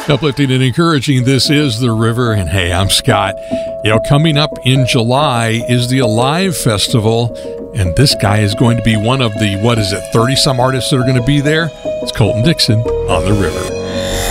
Uplifting and encouraging, this is The River, and hey, I'm Scott. Coming up in July is the Alive Festival, and this guy is going to be one of the, 30-some artists that are going to be there? It's Colton Dixon on The River.